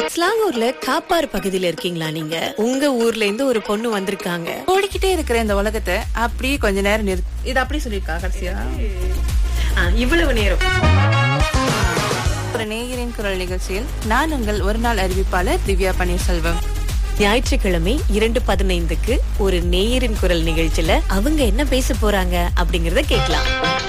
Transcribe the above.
ஸ்லாங்கூர்ல காப்பாறு பகுதியில இருக்கீங்களா நீங்க? உங்க ஊர்ல இருந்து ஒரு பொண்ணு வந்திருக்காங்க. ஓடிக்கிட்டே இருக்கிற இந்த உலகத்தை அப்படியே கொஞ்ச நேரம் இது அப்படி சொல்லிருக்கா கடைசியா. இவ்வளவு நேரம் ஒரு நேயரின் குரல் நிகழ்ச்சியில் நான் உங்கள் ஒரு நாள் அறிவிப்பாளர் திவ்யா பன்னீர்செல்வம். ஞாயிற்றுக்கிழமை 2:15க்கு ஒரு நேயரின் குரல் நிகழ்ச்சியில அவங்க என்ன பேச போறாங்க அப்படிங்கறத கேட்கலாம்.